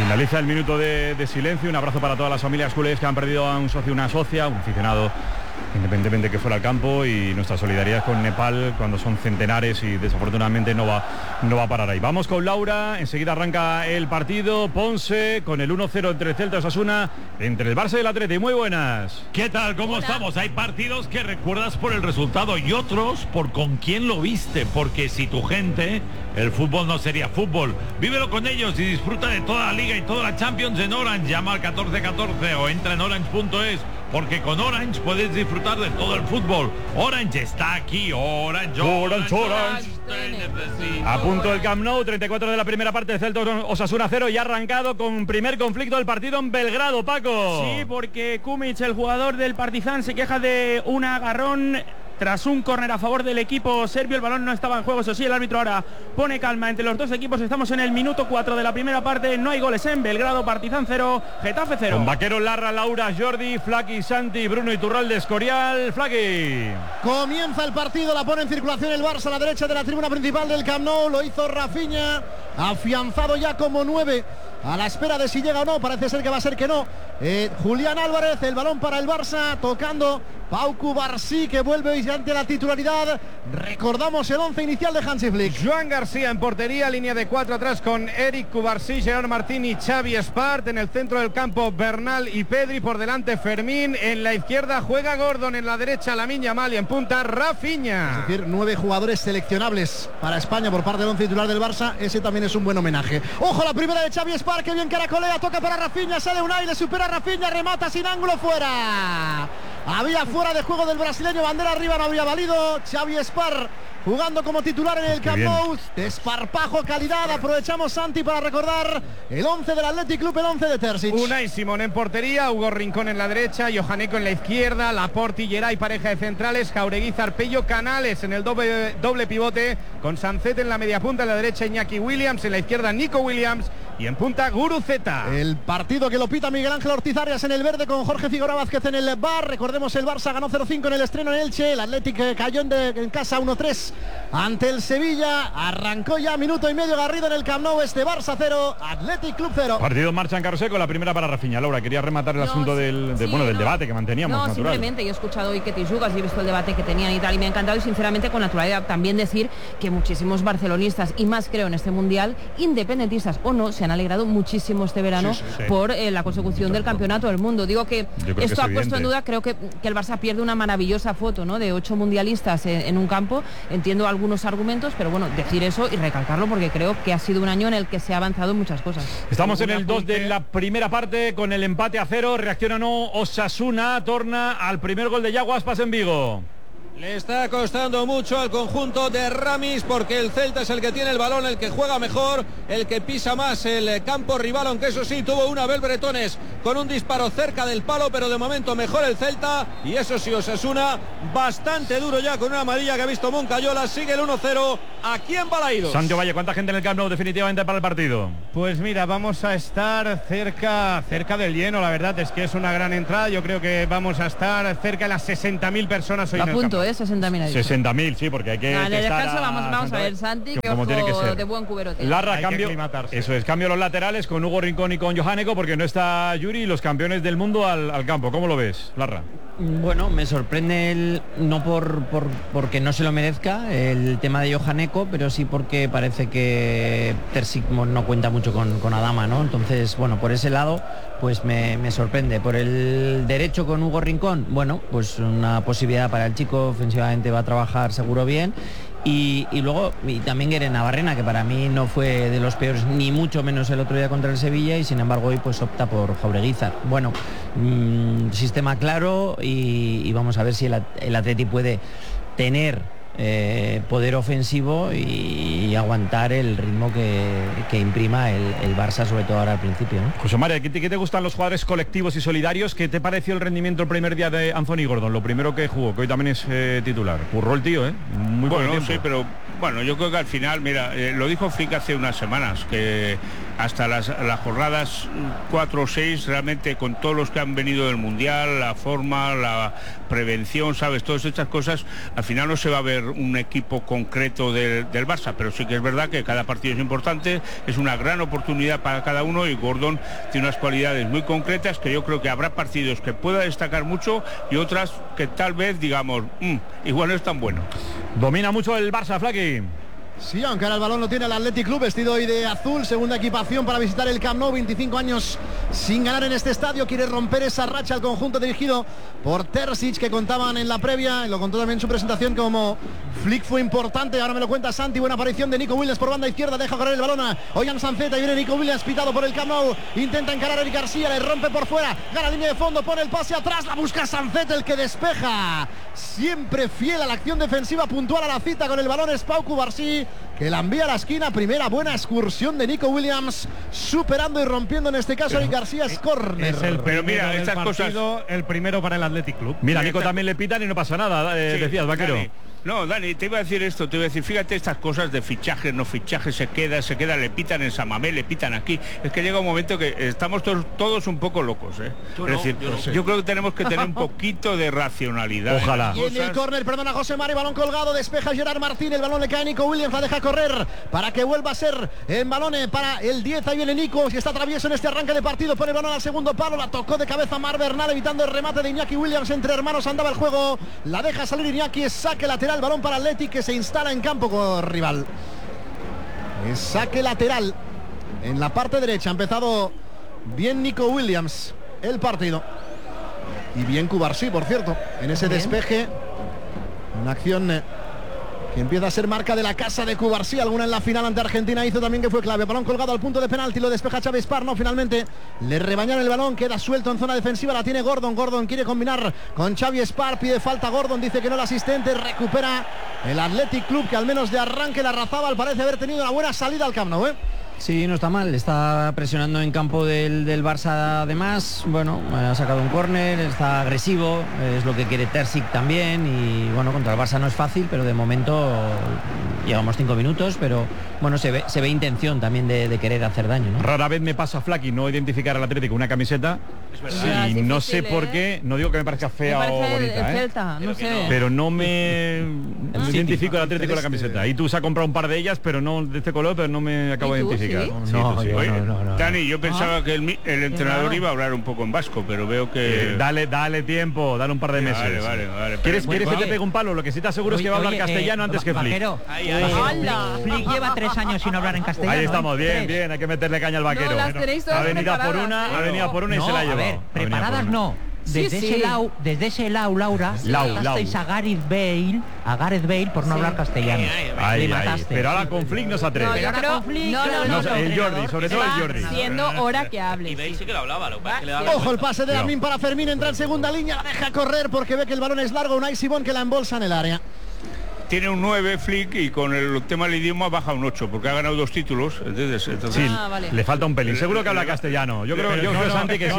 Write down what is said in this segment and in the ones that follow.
Finaliza el minuto de silencio. Un abrazo para todas las familias culés que han perdido a un socio, una socia, un aficionado, independientemente de que fuera al campo, y nuestra solidaridad con Nepal cuando son centenares y desafortunadamente no va a parar ahí. Vamos con Laura, enseguida arranca el partido. Ponce con el 1-0 entre Celta y Osasuna, entre el Barça y el Atleti. Muy buenas. ¿Qué tal? ¿Cómo estamos? Hay partidos que recuerdas por el resultado y otros por con quién lo viste, porque si tu gente, el fútbol no sería fútbol. Vívelo con ellos y disfruta de toda la Liga y toda la Champions en Orange. Llama al 1414 o entra en orange.es, porque con Orange puedes disfrutar de todo el fútbol. Orange está aquí. Orange. A punto el Camp Nou, 34 de la primera parte, de Celta Osasuna 0, y ha arrancado con primer conflicto del partido en Belgrado, Paco. Sí, porque Kumic, el jugador del Partizan, se queja de un agarrón tras un córner a favor del equipo serbio. El balón no estaba en juego, eso sí, el árbitro ahora pone calma entre los dos equipos. Estamos en el minuto 4 de la primera parte, no hay goles en Belgrado. Partizan 0, Getafe 0. Con Vaquero, Larra, Laura, Jordi, Flaki, Santi, Bruno Iturralde, Escorial. Flaki. Comienza el partido, la pone en circulación el Barça a la derecha de la tribuna principal del Camp Nou. Lo hizo Rafinha, afianzado ya como 9, a la espera de si llega o no. Parece ser que va a ser que no. Julián Álvarez, el balón para el Barça, tocando Pau Cubarsí, que vuelve hoy ante la titularidad. Recordamos el 11 inicial de Hansi Flick. Joan García en portería, línea de 4 atrás con Eric Cubarsí, Gerard Martín y Xavi Espart. En el centro del campo, Bernal y Pedri, por delante Fermín. En la izquierda juega Gordon, en la derecha Lamine Yamal y en punta Rafinha. Es decir, 9 jugadores seleccionables para España por parte del 11 titular del Barça. Ese también es un buen homenaje. Ojo, la primera de Xavi Espart, que bien caracolea, toca para Rafinha, sale Unai, le supera Rafinha, remata sin ángulo, fuera. Había fuera de juego del brasileño, bandera arriba, no había valido. Xavi Espart jugando como titular en el Camp Nou. Desparpajo, calidad. Aprovechamos, Santi, para recordar el 11 del Athletic Club, el 11 de Terzic. Unai Simón en portería, Hugo Rincón en la derecha, Johaneko en la izquierda, Laporte y Geray, pareja de centrales, Jauregui, Zarpello, Canales en el doble pivote, con Sancet en la media punta, en la derecha Iñaki Williams, en la izquierda Nico Williams y en punta Guruceta. El partido que lo pita Miguel Ángel Ortiz Arias en el verde, con Jorge Figueroa Vázquez en el bar. Recordemos, el Barça ganó 0-5 en el estreno en Elche. El Athletic cayó en casa 1-3 ante el Sevilla. Arrancó ya minuto y medio Garrido en el Camp Nou. Barça 0, Athletic Club 0. Partido en marcha en Carroseco, la primera para Rafinha. Laura, quería rematar el asunto del debate que manteníamos. No, natural. Simplemente yo he escuchado hoy que Tijugas y he visto el debate que tenían y tal, y me ha encantado, y sinceramente con naturalidad también decir que muchísimos barcelonistas, y más creo en este mundial, independentistas o no, se han alegrado muchísimo este verano por la consecución del campeonato del mundo. Digo que esto ha puesto en duda, creo que el Barça pierde una maravillosa foto, ¿no?, de 8 mundialistas en un campo. Entiendo algunos argumentos, pero bueno, decir eso y recalcarlo, porque creo que ha sido un año en el que se ha avanzado en muchas cosas. Estamos en el 2 de la primera parte, con el empate a 0. Reacciona o no Osasuna, torna al primer gol de Yago Aspas en Vigo. Le está costando mucho al conjunto de Ramis, porque el Celta es el que tiene el balón, el que juega mejor, el que pisa más el campo rival, aunque eso sí, tuvo una Abel Bretones con un disparo cerca del palo, pero de momento mejor el Celta. Y eso sí, Osasuna bastante duro ya, con una amarilla que ha visto Moncayola. Sigue el 1-0 aquí en Balaídos. Santiago Valle, ¿cuánta gente en el Camp Nou definitivamente para el partido? Pues mira, vamos a estar cerca del lleno. La verdad es que es una gran entrada. Yo creo que vamos a estar cerca de las 60.000 personas hoy en el campo. 60.000. 60.000, sí, porque hay que en el descanso vamos a ver, Santi, que como tiene que ser. De buen cuberote. Larra, cambio. Eso es, cambio los laterales con Hugo Rincón y con Johaneko, porque no está Yuri, los campeones del mundo al campo. ¿Cómo lo ves, Larra? Bueno, me sorprende no porque no se lo merezca el tema de Johaneko, pero sí porque parece que Terzic no cuenta mucho con Adama, ¿no? Entonces, bueno, por ese lado pues me sorprende. Por el derecho con Hugo Rincón, bueno, pues una posibilidad para el chico, ofensivamente va a trabajar seguro bien. Y luego también Gueren Navarrena, que para mí no fue de los peores, ni mucho menos el otro día contra el Sevilla, y sin embargo hoy pues opta por Jaureguizar. Bueno, sistema claro, y vamos a ver si el Atleti puede tener poder ofensivo y aguantar el ritmo que imprima el Barça, sobre todo ahora al principio, ¿no? José María, ¿qué te gustan los jugadores colectivos y solidarios? ¿Qué te pareció el rendimiento el primer día de Anthony Gordon, lo primero que jugó, que hoy también es titular? Curró el tío, muy bueno, sí, pero bueno, yo creo que al final, mira, lo dijo Flick hace unas semanas, que hasta las jornadas 4 o 6, realmente con todos los que han venido del Mundial, la forma, la prevención, ¿sabes? Todas estas cosas, al final no se va a ver ser un equipo concreto del Barça, pero sí que es verdad que cada partido es importante, es una gran oportunidad para cada uno y Gordon tiene unas cualidades muy concretas que yo creo que habrá partidos que pueda destacar mucho y otras que tal vez digamos, igual no es tan bueno. Domina mucho el Barça, Flaky. Sí, aunque ahora el balón lo tiene el Athletic Club, vestido hoy de azul, segunda equipación para visitar el Camp Nou, 25 años sin ganar en este estadio, quiere romper esa racha el conjunto dirigido por Terzic, que contaban en la previa, y lo contó también en su presentación, como Flick fue importante, ahora me lo cuenta Santi, buena aparición de Nico Williams por banda izquierda, deja correr el balón a Ollán Sancet, y viene Nico Williams pitado por el Camp Nou, intenta encarar a Eric García, le rompe por fuera, gana línea de fondo, pone el pase atrás, la busca Sancet, el que despeja, siempre fiel a la acción defensiva, puntual a la cita con el balón es Pau Cubarsí, que la envía a la esquina. Primera buena excursión de Nico Williams, superando y rompiendo en este caso Eric García, es córner. Pero mira, estas cosas, el primero para el Athletic Club. Mira, Nico también le pitan y no pasa nada, decías, Vaquero. Dani, te iba a decir esto, te iba a decir, fíjate estas cosas de fichajes, no fichajes, se queda, le pitan en Samamé, le pitan aquí. Es que llega un momento que estamos todos un poco locos, yo creo que tenemos que tener un poquito de racionalidad. Ojalá. Y en el córner, perdona, José Mari, balón colgado, despeja Gerard Martín, el balón le cae a Nico Williams, la deja correr para que vuelva a ser en balón para el 10, ahí viene Nico, que está travieso en este arranque de partido, pone el balón al segundo palo, la tocó de cabeza Mar Bernal, evitando el remate de Iñaki Williams, entre hermanos andaba el juego, la deja salir Iñaki, saque lateral, balón para Athletic, que se instala en campo con rival. Saque lateral en la parte derecha, ha empezado bien Nico Williams el partido, y bien Cubarsí, por cierto, en ese despeje, una acción que empieza a ser marca de la casa de Cubarsí, alguna en la final ante Argentina hizo también que fue clave, balón colgado al punto de penalti, lo despeja Xavi Esparno, finalmente le rebañaron el balón, queda suelto en zona defensiva, la tiene Gordon quiere combinar con Xavi Espar, pide falta Gordon, dice que no el asistente, recupera el Athletic Club, que al menos de arranque la Arrazábal parece haber tenido una buena salida al Camp Nou, Sí, no está mal, está presionando en campo del Barça además, bueno, ha sacado un córner, está agresivo, es lo que quiere Terzic también y bueno, contra el Barça no es fácil, pero de momento llevamos 5 minutos, pero bueno, se ve intención también de querer hacer daño, ¿no? Rara vez me pasa, Flaky, no identificar al Atlético una camiseta, y no sé por qué, no digo que me parezca fea o bonita, Celta, no sé. pero no me identifico al Atlético con la camiseta, y tú se has comprado un par de ellas, pero no de este color, pero no me acabo de identificar. ¿Sí? No. Dani, yo pensaba que el entrenador iba a hablar un poco en vasco, pero veo que... Dale tiempo, dale un par de meses. Vale. ¿Quieres que te pegue un palo? Lo que sí te aseguro es que va a hablar castellano antes que Flick. Flick lleva 3 años sin hablar en castellano. Ahí estamos, bien, hay que meterle caña al Vaquero. Ha venido a por una y se la lleva. Preparadas no. Desde ese lado, Laura, matasteis a Gareth Bale por no hablar castellano. Le mataste. Pero ahora con Flick no se atreve. El Jordi, sobre todo el Jordi. Siendo hora que hable. Y veis sí que lo hablaba, Ojo el pase de Lamin para Fermín, entra en segunda línea, la deja correr porque ve que el balón es largo, Unai Simón que la embolsa en el área. Tiene un 9 Flick y con el tema del idioma baja un 8 porque ha ganado 2 títulos, entonces sí, le falta un pelín. Seguro que habla castellano. Yo creo Santi que sí.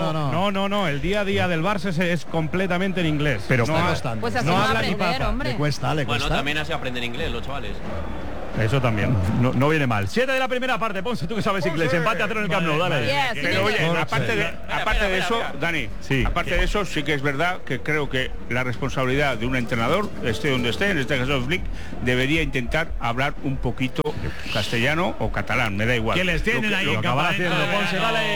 No, el día a día del Barça es completamente en inglés. Pero no habla ni papa. Le cuesta. Bueno, también así aprenden inglés los chavales. Eso también, no viene mal. 7 de la primera parte, Ponce, tú que sabes inglés, empate a 0 en el Camp Nou, dale. Pero oye, aparte de eso, Dani, aparte de eso, sí que es verdad que creo que la responsabilidad de un entrenador, esté donde esté, en este caso Flick, debería intentar hablar un poquito castellano o catalán, me da igual. Que les tienen ahí, acabar haciendo Ponce,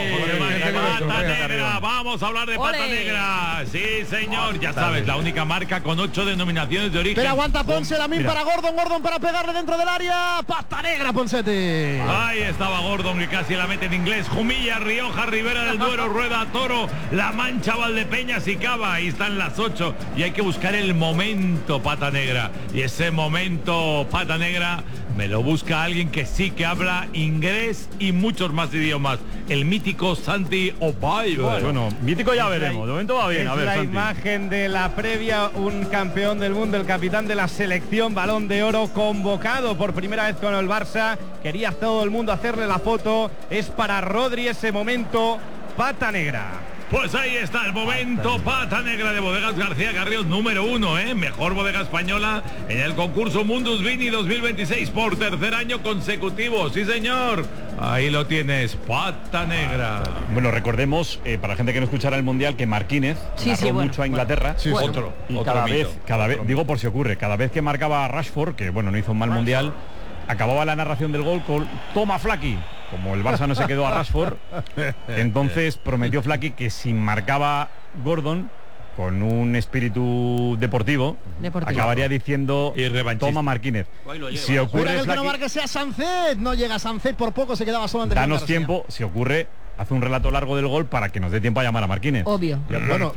Pata Negra, vamos a hablar de Pata Negra. Sí, señor, ya sabes, la única marca con 8 denominaciones de origen. Pero aguanta Ponce, Lamin para Gordon para pegarle dentro del área. Pata Negra, Ponsete. Ahí estaba Gordon, que casi la mete en inglés. Jumilla, Rioja, Ribera del Duero, Rueda, Toro, La Mancha, Valdepeñas y Cava. Ahí están las 8 y hay que buscar el momento, Pata Negra. Y ese momento, Pata Negra, me lo busca alguien que sí que habla inglés y muchos más idiomas. El mítico Santi Opay. Bueno, mítico ya veremos. De momento va bien. Es a ver, la Santi. imagen de la previa, un campeón del mundo, el capitán de la selección, Balón de Oro, convocado por primera vez con el Barça. Quería todo el mundo hacerle la foto. Es para Rodri ese momento. Pata Negra. Pues ahí está el momento, Pata Negra de Bodegas García Carrión, número 1, mejor bodega española en el concurso Mundus Vini 2026 por tercer año consecutivo. Sí, señor. Ahí lo tienes, pata negra. Bueno, recordemos, para la gente que no escuchara el Mundial, que Marquínez narró mucho a Inglaterra. Y cada vez, digo por si ocurre, cada vez que marcaba a Rashford, que bueno, no hizo un mal Mundial, acababa la narración del gol con toma Flaky. Como el Barça no se quedó a Rashford, entonces prometió Flaky que si marcaba Gordon, con un espíritu deportivo. Acabaría diciendo toma Marquínez. Si ocurre que no marque sea Sancet, no llega Sancet, por poco se quedaba solo antes. Danos tiempo, si ocurre, hace un relato largo del gol para que nos dé tiempo a llamar a Marquínez. Obvio. Bueno,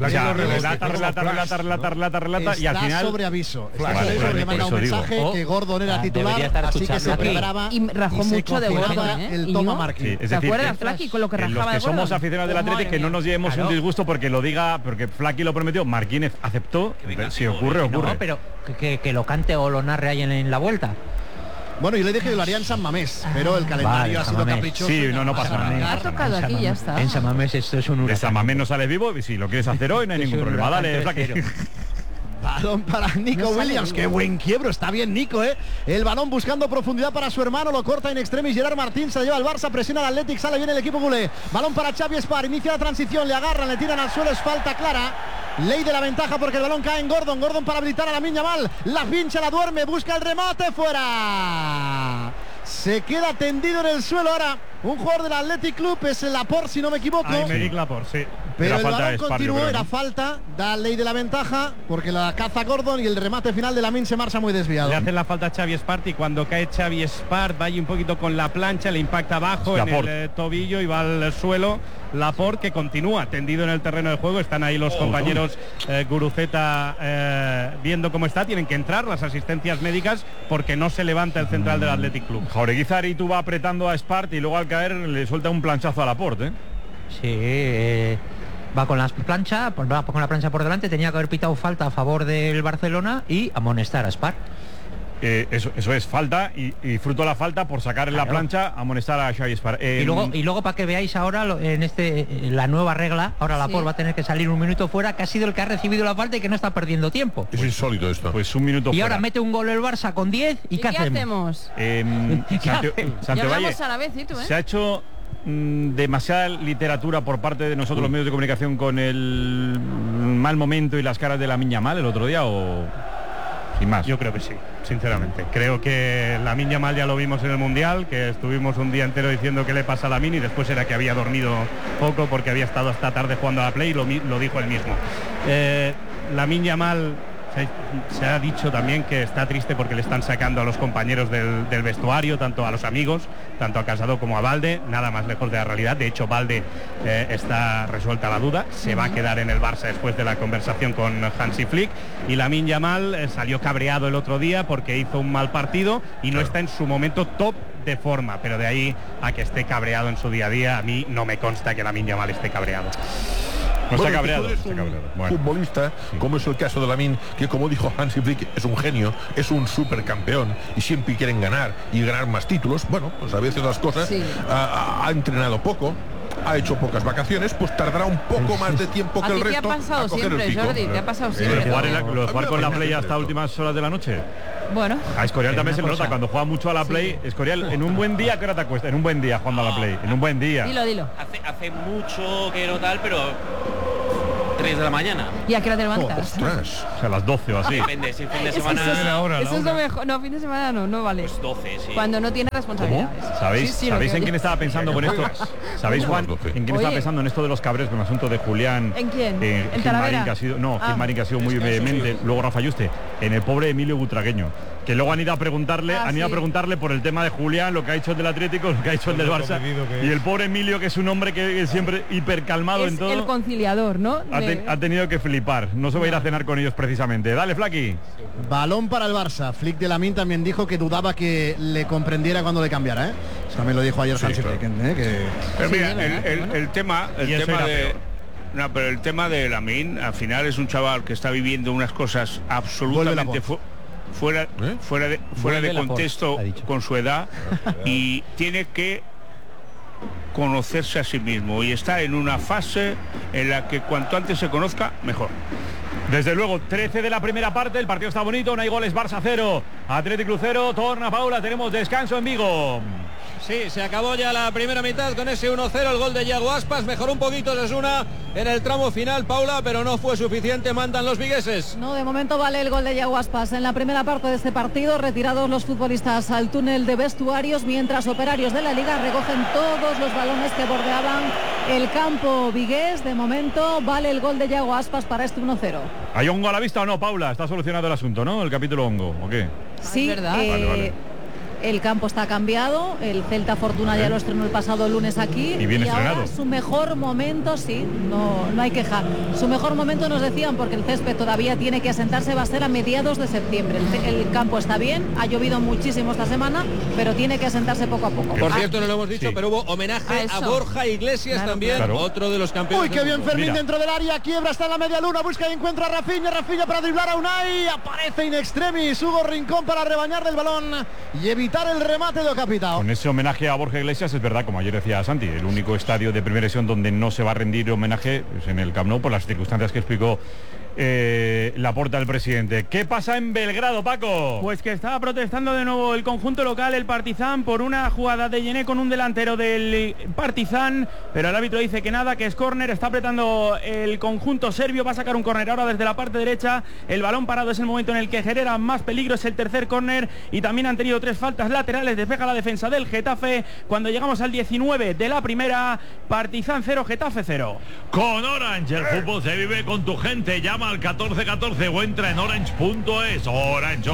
relata y al final sobre aviso. Le manda un mensaje que Gordon era titular, así que se preparaba y rajó mucho de Gordon, el toma Marquínez. Es decir, ¿te acuerdas, Flaky, con lo que rajaba los que somos aficionados del Atlético, que no nos llevemos un disgusto porque lo diga, porque Flaky lo prometió, Marquínez aceptó, si ocurre. No, pero que lo cante o lo narre ahí en la vuelta. Bueno, yo le dije que lo haría en San Mamés, pero el calendario ha sido caprichoso. Sí, no pasa nada. Ha tocado aquí y ya está. En San Mamés esto es un huracán. De San Mamés no sales vivo y si lo quieres hacer hoy no hay ningún problema. Dale, Flaky. Balón para Nico Williams, qué buen quiebro, está bien Nico, el balón buscando profundidad para su hermano, lo corta en extremis Gerard Martín, se lleva el Barça, presiona al Athletic, sale bien el equipo culé, balón para Xavi Espar, inicia la transición, le agarran, le tiran al suelo, es falta clara, ley de la ventaja porque el balón cae en Gordon para habilitar a Lamine Yamal, la pincha, la duerme, busca el remate, fuera. Se queda tendido en el suelo ahora un jugador del Athletic Club, es el Laporte si no me equivoco. Aymeric Laporte, sí. Pero el balón continuó, era falta, da ley de la ventaja, porque la caza Gordon y el remate final de Lamine se marcha muy desviado. Le hacen la falta a Xavi Espart y cuando cae Xavi Espart va ahí un poquito con la plancha, le impacta abajo en el tobillo y va al suelo. Laporte que continúa tendido en el terreno de juego, están ahí los compañeros Guruceta viendo cómo está, tienen que entrar las asistencias médicas porque no se levanta el central del Athletic Club. Jaureguizar y tú va apretando a Espart y luego al caer le suelta un planchazo a Laporte. Sí, va con la plancha por delante, tenía que haber pitado falta a favor del Barcelona y amonestar a Espart. Eso es falta y fruto de la falta por sacar en la plancha amonestar a Xavi Espart. Y luego para que veáis ahora en la nueva regla, ahora Laporte va a tener que salir un minuto fuera, que ha sido el que ha recibido la falta y que no está perdiendo tiempo. Es insólito esto. Pues un minuto y fuera. Ahora mete un gol el Barça con 10 y ¿qué hacemos? Santiago, a la vez, ¿sí, tú, se ha hecho demasiada literatura por parte de nosotros los medios de comunicación con el mal momento y las caras de Lamine Yamal el otro día o sin más. Yo creo que sí, sinceramente. Creo que Lamine Yamal ya lo vimos en el Mundial, que estuvimos un día entero diciendo qué le pasa a Lamine y después era que había dormido poco porque había estado hasta tarde jugando a la Play y lo dijo él mismo. Lamine Yamal se ha dicho también que está triste porque le están sacando a los compañeros del vestuario, tanto a los amigos, tanto a Casado como a Balde, nada más lejos de la realidad. De hecho, Balde está resuelta la duda, se va a quedar en el Barça después de la conversación con Hansi Flick, y Lamine Yamal salió cabreado el otro día porque hizo un mal partido y no está en su momento top de forma, pero de ahí a que esté cabreado en su día a día, a mí no me consta que Lamine Yamal esté cabreado. No está cabreado. Futbolista, como es el caso de Lamine, que como dijo Hansi Flick, es un genio, es un supercampeón y siempre quieren ganar y ganar más títulos. Bueno, pues a veces las cosas ha entrenado poco, ha hecho pocas vacaciones, pues tardará un poco más de tiempo que el resto. ¿Te ha pasado siempre, Jordi? ¿Te ha pasado siempre? Jugar con la Play hasta últimas horas de la noche. Bueno. A Escorial también se le nota cuando juega mucho a la Play. Escorial, en un buen día, ¿qué hora te acuestas? En un buen día jugando a la Play. En un buen día. Dilo. Hace mucho que no tal, pero 3 de la mañana. ¿Y a qué hora te levantas? O sea, a las 12 o así. Depende, si fin de semana. Eso es lo mejor. No, fin de semana no vale. Pues 12, sí. Cuando no tiene responsabilidades. ¿Sabéis en quién estaba pensando con esto? ¿Sabéis, Juan, en quién estaba pensando en esto de los cabres con el asunto de Julián? ¿En quién? ¿En Gilmarín, que ha sido, Gilmarín, que ha sido muy vehemente, luego Rafa Yuste, en el pobre Emilio Butragueño, que luego han ido a preguntarle por el tema de Julián, lo que ha hecho el del Atlético, lo que ha hecho el del Barça, y el pobre Emilio, que es un hombre que es siempre hiper calmado en todo, el conciliador, ¿no? Ha tenido que flipar, no se va a ir a cenar con ellos precisamente. Dale, Flaky. Balón para el Barça. Flick de Lamine también dijo que dudaba que le comprendiera cuando le cambiara, Eso también lo dijo ayer Hansi Flick, Pero mira, el tema de Lamine, al final es un chaval que está viviendo unas cosas absolutamente fuera de contexto con su edad y tiene que conocerse a sí mismo y está en una fase en la que cuanto antes se conozca mejor. Desde luego, 13 de la primera parte, el partido está bonito, no hay goles, Barça 0, Athletic Club 0, torna Paula, tenemos descanso en Vigo. Sí, se acabó ya la primera mitad con ese 1-0, el gol de Yago Aspas. Mejoró un poquito Osasuna en el tramo final, Paula, pero no fue suficiente, mandan los vigueses. No, de momento vale el gol de Yago Aspas. En la primera parte de este partido, retirados los futbolistas al túnel de vestuarios, mientras operarios de la Liga recogen todos los balones que bordeaban el campo vigués. De momento vale el gol de Yago Aspas para este 1-0. ¿Hay hongo a la vista o no, Paula? Está solucionado el asunto, ¿no? El capítulo hongo, ¿o qué? Sí, ¿verdad? Vale. El campo está cambiado, el Celta Fortuna ya lo estrenó el pasado lunes aquí. Y bien estrenado. Ahora su mejor momento, sí, no hay queja. Su mejor momento, nos decían, porque el césped todavía tiene que asentarse, va a ser a mediados de septiembre. El campo está bien, ha llovido muchísimo esta semana, pero tiene que asentarse poco a poco. Por cierto, no lo hemos dicho, pero hubo homenaje a Borja Iglesias también, otro de los campeones. Uy, qué bien Fermín dentro del área, quiebra, está en la media luna, busca y encuentra a Rafinha para driblar a Unai, aparece in extremis Hugo Rincón para rebañarle el balón y evitar el remate de Capitao. Con ese homenaje a Borja Iglesias, es verdad, como ayer decía Santi, el único estadio de primera división donde no se va a rendir homenaje es en el Camp Nou, por las circunstancias que explicó Laporta, el presidente. ¿Qué pasa en Belgrado, Paco? Pues que estaba protestando de nuevo el conjunto local, el Partizan, por una jugada de Yené con un delantero del Partizan, pero el árbitro dice que nada, que es córner. Está apretando el conjunto serbio, va a sacar un córner ahora desde la parte derecha. El balón parado es el momento en el que genera más peligro, es el tercer córner, y también han tenido 3 faltas laterales. Despeja la defensa del Getafe cuando llegamos al 19 de la primera. Partizan 0, Getafe 0. Con Orange, el fútbol se vive con tu gente. Llama al 1414 o entra en orange.es. Orange.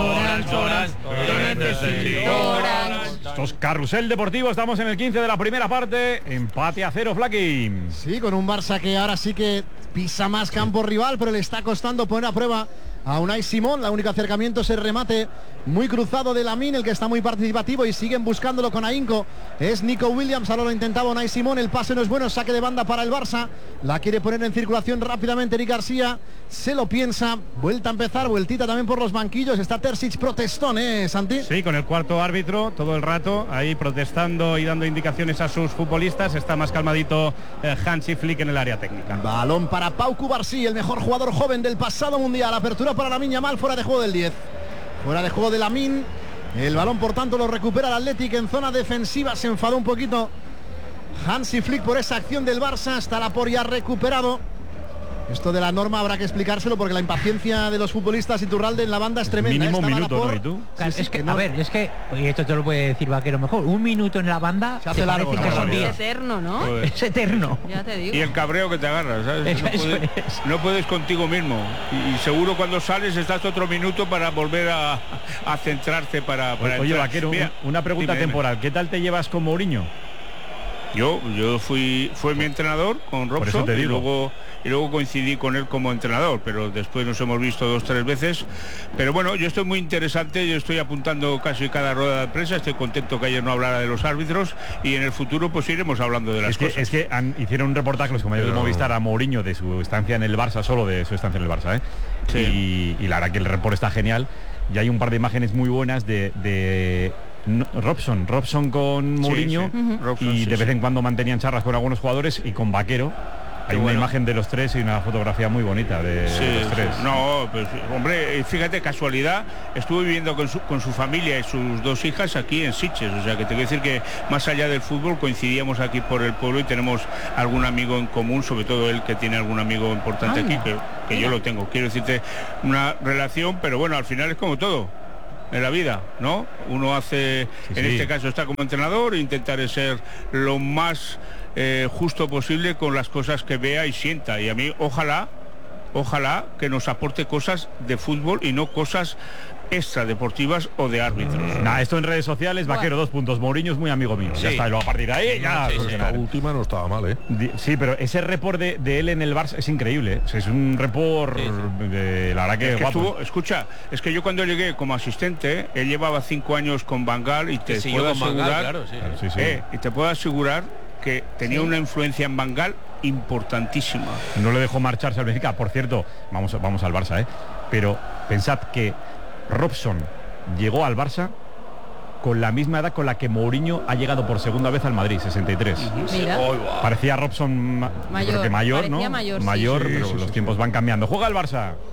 Esto es Carrusel Deportivo, estamos en el 15 de la primera parte. Empate a 0, Flaky. Sí, con un Barça que ahora sí que pisa más campo rival, pero le está costando poner a prueba a Unai Simón. El único acercamiento es el remate muy cruzado de Lamine, el que está muy participativo, y siguen buscándolo con ahínco. Es Nico Williams, ahora lo intentaba Unai Simón, el pase no es bueno, saque de banda para el Barça. La quiere poner en circulación rápidamente Eric García, se lo piensa, vuelta a empezar, vueltita también por los banquillos. Está Terzic protestón, Santi. Sí, con el cuarto árbitro todo el rato ahí protestando y dando indicaciones a sus futbolistas. Está más calmadito Hansi Flick en el área técnica. Balón para Pau Cubarsí, el mejor jugador joven del pasado mundial. Apertura para Lamine Yamal, fuera de juego del 10. Fuera de juego de Lamine. El balón, por tanto, lo recupera el Athletic en zona defensiva. Se enfadó un poquito Hansi Flick por esa acción del Barça. Estará por ya recuperado. Esto de la norma habrá que explicárselo, porque la impaciencia de los futbolistas Iturralde en la banda es tremenda. Mínimo un minuto, ¿no? ¿Y tú? Claro, es que, a ver, es que, y esto te lo puede decir Vaquero mejor, un minuto en la banda se hace largo, que son 10. Es eterno, ¿no? Es eterno. Ya te digo. Y el cabreo que te agarras, ¿sabes? No puedes contigo mismo. Y seguro cuando sales estás otro minuto para volver a centrarte para Oye, entrar. Vaquero, Mira, una pregunta dime. temporal. ¿Qué tal te llevas con Mourinho? Yo fue mi entrenador con Por eso Robson, te digo. y luego coincidí con él como entrenador, pero después nos hemos visto 2 o 3 veces. Pero bueno, yo estoy muy interesante, yo estoy apuntando casi cada rueda de prensa, estoy contento que ayer no hablara de los árbitros, y en el futuro pues iremos hablando de las cosas. Es que hicieron un reportaje los compañeros de Movistar a Mourinho de su estancia en el Barça, solo de su estancia en el Barça, Sí. Y la verdad que el reporte está genial, y hay un par de imágenes muy buenas de Robson con Mourinho, sí. Robson, y sí, de vez sí. en cuando mantenían charlas con algunos jugadores, y con Vaquero hay una imagen de los tres y una fotografía muy bonita de los tres. No, pues hombre, fíjate, casualidad, estuve viviendo con su familia y sus 2 hijas aquí en Sitges, o sea que te quiero decir que más allá del fútbol coincidíamos aquí por el pueblo y tenemos algún amigo en común, sobre todo él que tiene algún amigo importante aquí, que yo lo tengo. Quiero decirte, una relación, pero bueno, al final es como todo en la vida, ¿no? Uno hace, este caso está como entrenador, intentar ser lo más justo posible con las cosas que vea y sienta, y a mí ojalá que nos aporte cosas de fútbol y no cosas extradeportivas o de árbitros. Esto en redes sociales, Vaquero 2 puntos, Mourinho es muy amigo mío, ya está, y luego a partir de ahí ya La última no estaba mal, Sí, pero ese report de él en el Barça es increíble, o sea, es un report de la verdad que, es que guapo. escucha, es que yo cuando llegué como asistente, él llevaba 5 años con Van Gaal, y te puedo asegurar, y te puedo asegurar que tenía una influencia en Van Gaal importantísima. No le dejó marcharse al Benfica, por cierto, vamos al Barça, pero pensad que Robson llegó al Barça con la misma edad con la que Mourinho ha llegado por segunda vez al Madrid, 63. Mira. Parecía Robson mayor, ¿no? Mayor, pero los tiempos van cambiando. Juega el Barça.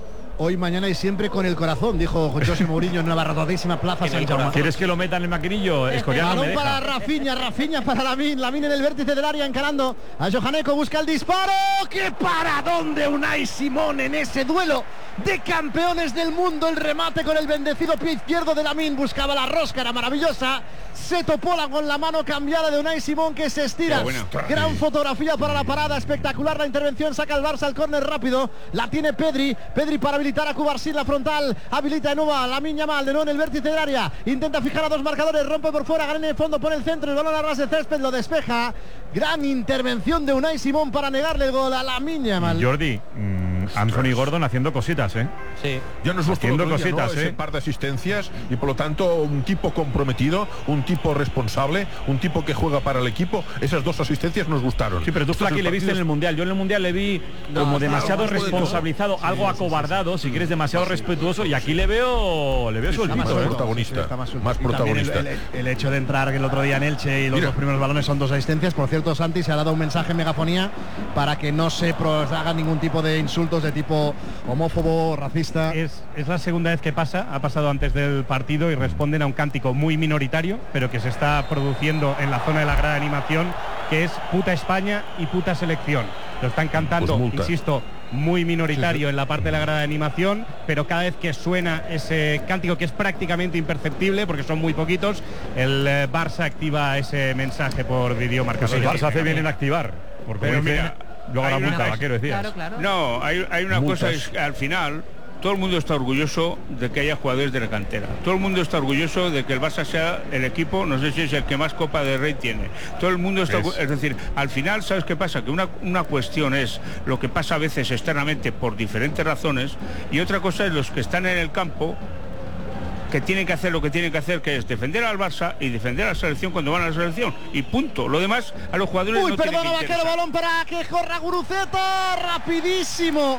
hoy, mañana y siempre con el corazón, dijo José Mourinho en una abarrotadísima plaza San Jaume. ¿Quieres que lo meta en el maquinillo? Balón para Rafinha para Lamine en el vértice del área, encarando a Johaneko, busca el disparo. ¡Qué paradón de Unai Simón en ese duelo de campeones del mundo! El remate con el bendecido pie izquierdo de Lamine, buscaba la rosca, era maravillosa. Se topó con la mano cambiada de Unai Simón, que se estira. Gran fotografía para la parada, espectacular la intervención, saca el Barça al córner rápido, la tiene Pedri para habilitar a Cubarsí, la frontal, habilita de nuevo a Lamine Yamal, de nuevo en el vértice del área, intenta fijar a dos marcadores, rompe por fuera, gana en el fondo, pone el centro, el balón a ras de césped, lo despeja. Gran intervención de Unai Simón para negarle el gol a Lamine Yamal. Jordi, Anthony Gordon haciendo cositas, Sí. Ya nos gustó haciendo cositas, ese par de asistencias, y por lo tanto un tipo comprometido, un tipo responsable, un tipo que juega para el equipo. Esas dos asistencias nos gustaron. Sí, pero tú, Flaky, le viste en el Mundial. Yo en el Mundial le vi como demasiado responsabilizado, algo acobardado, si quieres, demasiado respetuoso, y aquí le veo sueltito. Más protagonista. Más protagonista. El hecho de entrar el otro día en Elche y los dos primeros balones son dos asistencias. Por cierto, Santi, se ha dado un mensaje en megafonía para que no se haga ningún tipo de insultos de tipo homófobo, racista. Es la segunda vez que pasa, ha pasado antes del partido, y responden a un cántico muy minoritario, pero que se está produciendo en la zona de la grada de animación, que es puta España y puta selección. Lo están cantando, insisto, muy minoritario en la parte de la grada de animación, pero cada vez que suena ese cántico, que es prácticamente imperceptible porque son muy poquitos, el Barça activa ese mensaje por videomarcador. El Barça hace bien en activar, porque pero mira, luego la multa, vaquero, decías. Claro. No, hay una cosa, es que al final todo el mundo está orgulloso de que haya jugadores de la cantera. Todo el mundo está orgulloso de que el Barça sea el equipo, no sé si es el que más Copa del Rey tiene. Todo el mundo está es decir, al final, ¿sabes qué pasa? Que una cuestión es lo que pasa a veces externamente por diferentes razones, y otra cosa es los que están en el campo, que tienen que hacer lo que tienen que hacer, que es defender al Barça y defender a la selección cuando van a la selección, y punto. Lo demás a los jugadores no tiene que interesar. Balón para que corra Guruceta, rapidísimo